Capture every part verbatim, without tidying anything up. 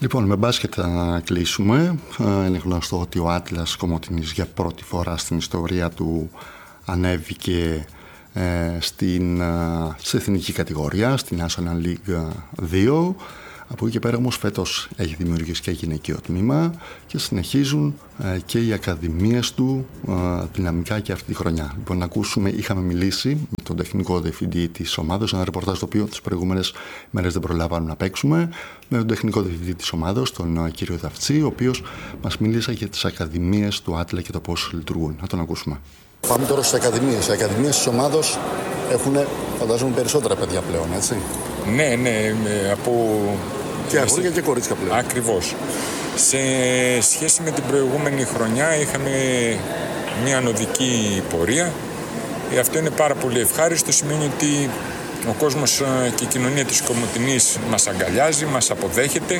Λοιπόν, με μπάσκετ να κλείσουμε. Είναι γνωστό ότι ο Άτλας Κομοτηνής για πρώτη φορά στην ιστορία του ανέβηκε ε, στην, στην εθνική κατηγορία, στην National League δύο. Από εκεί και πέρα όμως φέτος έχει δημιουργήσει και γυναικείο τμήμα και συνεχίζουν ε, και οι ακαδημίες του ε, δυναμικά και αυτή τη χρονιά. Λοιπόν, να ακούσουμε, είχαμε μιλήσει με τον τεχνικό διευθυντή της ομάδας, ένα ρεπορτάζ το οποίο τις προηγούμενες μέρες δεν προλάβαμε να παίξουμε, με τον τεχνικό διευθυντή της ομάδας, τον ε, κύριο Δαυτσή, ο οποίος μας μίλησε για τις ακαδημίες του Άτλα και το πώς λειτουργούν. Να τον ακούσουμε. Πάμε τώρα στις ακαδημίες. Οι ακαδημίες της ομάδος έχουν, φαντάζομαι, περισσότερα παιδιά πλέον, έτσι. Ναι, ναι, από... Και αγόρια και κορίτσια πλέον. Ακριβώς. Σε σχέση με την προηγούμενη χρονιά είχαμε μια ανωδική πορεία. Αυτό είναι πάρα πολύ ευχάριστο. Σημαίνει ότι ο κόσμος και η κοινωνία της Κομοτηνής μας αγκαλιάζει, μας αποδέχεται.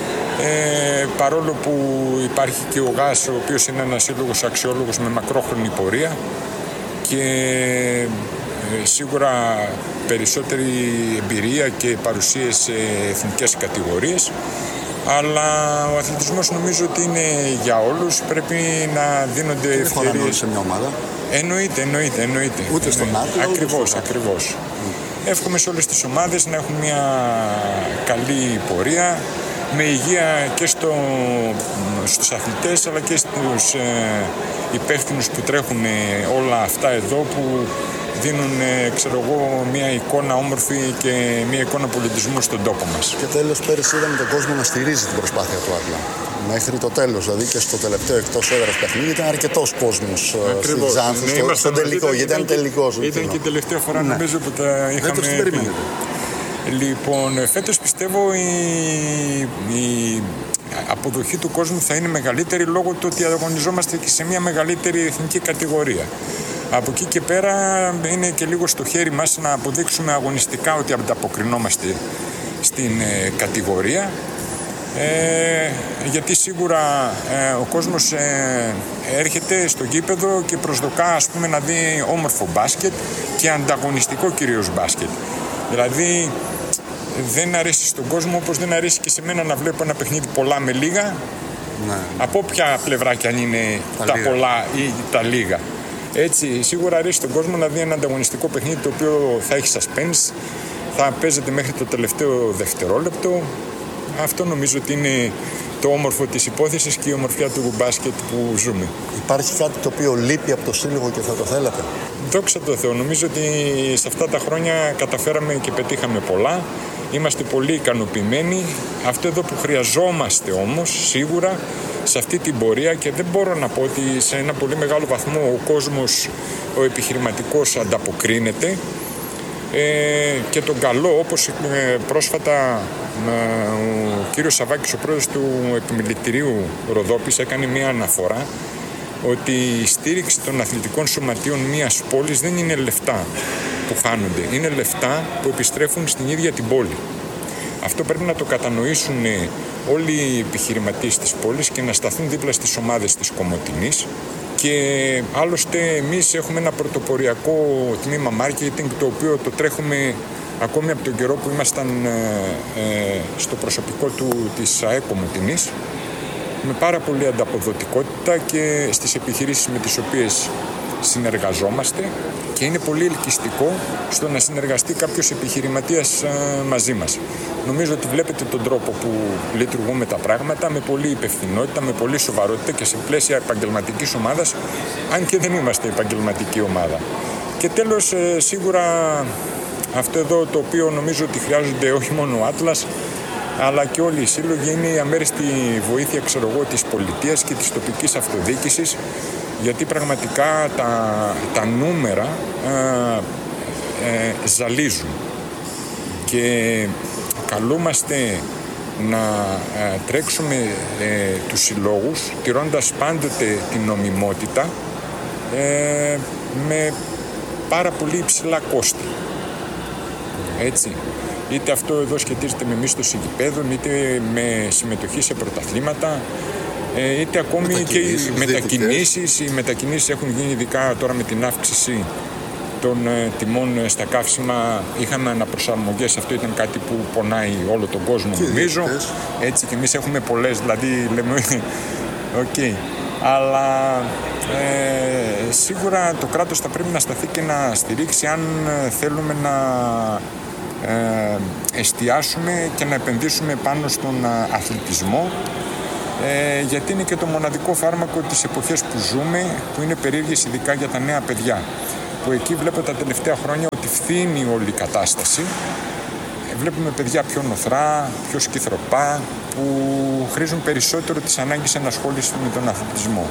Ε, παρόλο που υπάρχει και ο ΓΑΣ, ο οποίος είναι ένας σύλλογος αξιόλογος με μακρόχρονη πορεία και ε, σίγουρα περισσότερη εμπειρία και παρουσίες σε εθνικές κατηγορίες, αλλά ο αθλητισμός νομίζω ότι είναι για όλους, πρέπει να δίνονται ευκαιρίες. Δεν σε μια ομάδα. Εννοείται, εννοείται, εννοείται. Ούτε στον Άτλα, ακριβώς, ακριβώς. Mm. Εύχομαι σε όλες τις ομάδες να έχουν μια καλή πορεία, με υγεία και στο, στους αθλητές αλλά και στους ε, υπεύθυνους που τρέχουν όλα αυτά εδώ, που δίνουν ε, ξέρω εγώ, μια εικόνα όμορφη και μια εικόνα πολιτισμού στον τόπο μας. Και τέλος, πέρυσι είδαμε τον κόσμο να στηρίζει την προσπάθεια του Άτλα μέχρι το τέλος, δηλαδή και στο τελευταίο εκτός έδρας παιχνίδι ήταν αρκετός κόσμος στη Ξάνθη, ναι, στο, στον τελικό, ήταν, γιατί ήταν τελικός. Ήταν και η τελευταία φορά, ναι, νομίζω που τα είχαμε. Φέτος τι περιμένετε? Λοιπόν, φέτος πιστεύω η, η αποδοχή του κόσμου θα είναι μεγαλύτερη λόγω του ότι αγωνιζόμαστε και σε μια μεγαλύτερη εθνική κατηγορία. Από εκεί και πέρα είναι και λίγο στο χέρι μας να αποδείξουμε αγωνιστικά ότι ανταποκρινόμαστε στην ε, κατηγορία. Ε, γιατί σίγουρα ε, ο κόσμος ε, έρχεται στο γήπεδο και προσδοκά, ας πούμε, να δει όμορφο μπάσκετ και ανταγωνιστικό κυρίως μπάσκετ. Δηλαδή δεν αρέσει στον κόσμο όπως δεν αρέσει και σε μένα να βλέπω ένα παιχνίδι πολλά με λίγα, ναι, από όποια πλευρά κι αν είναι τα, τα πολλά ή τα λίγα. Έτσι σίγουρα αρέσει στον κόσμο να δει ένα ανταγωνιστικό παιχνίδι το οποίο θα έχει suspense, θα παίζεται μέχρι το τελευταίο δευτερόλεπτο. Αυτό νομίζω ότι είναι το όμορφο της υπόθεσης και η ομορφιά του μπάσκετ που ζούμε. Υπάρχει κάτι το οποίο λείπει από το σύλλογο και θα το θέλατε? Δόξα τω Θεώ, νομίζω ότι σε αυτά τα χρόνια καταφέραμε και πετύχαμε πολλά. Είμαστε πολύ ικανοποιημένοι. Αυτό εδώ που χρειαζόμαστε όμως σίγουρα σε αυτή την πορεία, και δεν μπορώ να πω ότι σε ένα πολύ μεγάλο βαθμό ο κόσμος, ο επιχειρηματικός, ανταποκρίνεται, ε, και τον καλό, όπως ε, πρόσφατα ε, ο κύριος Σαββάκης, ο πρόεδρος του Επιμελητηρίου Ροδόπης, έκανε μια αναφορά ότι η στήριξη των αθλητικών σωματείων μιας πόλης δεν είναι λεφτά που χάνονται, είναι λεφτά που επιστρέφουν στην ίδια την πόλη. Αυτό πρέπει να το κατανοήσουν όλοι οι επιχειρηματίες της πόλης και να σταθούν δίπλα στις ομάδες της Κομοτηνής. Και άλλωστε εμείς έχουμε ένα πρωτοποριακό τμήμα marketing, το οποίο το τρέχουμε ακόμη από τον καιρό που ήμασταν ε, στο προσωπικό του της ΑΕ Κομοτηνής, με πάρα πολύ ανταποδοτικότητα και στις επιχειρήσεις με τις οποίες συνεργαζόμαστε, και είναι πολύ ελκυστικό στο να συνεργαστεί κάποιος επιχειρηματίας α, μαζί μας. Νομίζω ότι βλέπετε τον τρόπο που λειτουργούμε τα πράγματα, με πολλή υπευθυνότητα, με πολλή σοβαρότητα και σε πλαίσια επαγγελματικής ομάδας, αν και δεν είμαστε επαγγελματική ομάδα. Και τέλος, ε, σίγουρα αυτό εδώ το οποίο νομίζω ότι χρειάζονται όχι μόνο ο Άτλας, αλλά και όλοι οι σύλλογοι, είναι η αμέριστη βοήθεια, ξέρω εγώ, της πολιτείας και της τοπικής αυτοδιοίκησης, γιατί πραγματικά τα, τα νούμερα ε, ε, ζαλίζουν και καλούμαστε να ε, τρέξουμε ε, τους συλλόγους τηρώντας πάντοτε την νομιμότητα, ε, με πάρα πολύ υψηλά κόστη. Έτσι. Είτε αυτό εδώ σχετίζεται με μίσθωση γηπέδων, είτε με συμμετοχή σε πρωταθλήματα, είτε ακόμη και οι μετακινήσεις. Οι μετακινήσεις έχουν γίνει, ειδικά τώρα με την αύξηση των ε, τιμών ε, στα καύσιμα είχαμε αναπροσαρμογές. Αυτό ήταν κάτι που πονάει όλο τον κόσμο, και νομίζω. Δικτές. Έτσι και εμείς έχουμε πολλές, δηλαδή λέμε οκ. Okay. Αλλά ε, σίγουρα το κράτος θα πρέπει να σταθεί και να στηρίξει αν θέλουμε να ε, εστιάσουμε και να επενδύσουμε πάνω στον αθλητισμό, ε, γιατί είναι και το μοναδικό φάρμακο της εποχής που ζούμε, που είναι περίεργες ειδικά για τα νέα παιδιά, που εκεί βλέπω τα τελευταία χρόνια ότι φθήνει όλη η κατάσταση. Βλέπουμε παιδιά πιο νοθρά, πιο σκυθροπά, που χρήζουν περισσότερο τις ανάγκες ενασχόλησης με τον αθλητισμό.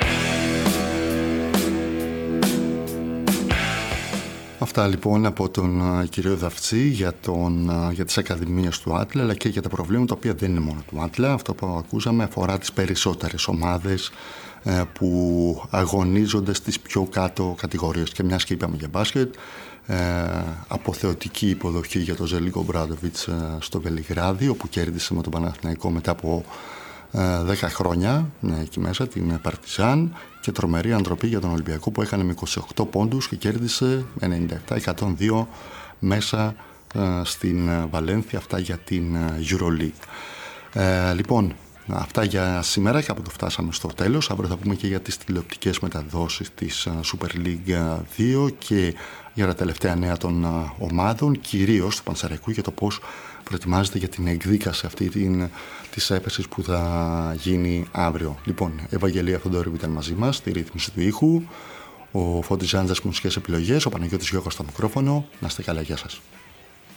Αυτά λοιπόν από τον uh, κύριο Δαυτσή για, τον, uh, για τις ακαδημίες του Άτλα, αλλά και για τα προβλήματα τα οποία δεν είναι μόνο του Άτλα. Αυτό που ακούσαμε αφορά τις περισσότερες ομάδες uh, που αγωνίζονται στις πιο κάτω κατηγορίες. Και μιας και είπαμε για μπάσκετ, uh, αποθεωτική υποδοχή για τον Ζελίκο Μπράντοβιτς uh, στο Βελιγράδι, όπου κέρδισε με τον Παναθηναϊκό μετά από δέκα χρόνια, ναι, εκεί μέσα, την Παρτιζάν, και τρομερή αντροπή για τον Ολυμπιακό που έκανε με είκοσι οκτώ πόντους και κέρδισε ενενήντα επτά εκατόν δύο μέσα ε, στην Βαλένθια. Αυτά για την EuroLeague. Ε, λοιπόν, αυτά για σήμερα και από το φτάσαμε στο τέλος. Αύριο θα πούμε και για τις τηλεοπτικές μεταδόσεις της Super League δύο και για τα τελευταία νέα των ομάδων, κυρίως του Πανσεραϊκού, για το πώς προετοιμάζεται για την εκδίκαση αυτή την, της έπεσης που θα γίνει αύριο. Λοιπόν, Ευαγγελία Θοδωρή ήταν μαζί μας στη ρύθμιση του ήχου, ο Φώτης Ζάντζας μουσικές επιλογές, ο Παναγιώτης Γιώργος στο μικρόφωνο. Να είστε καλά, γεια σας.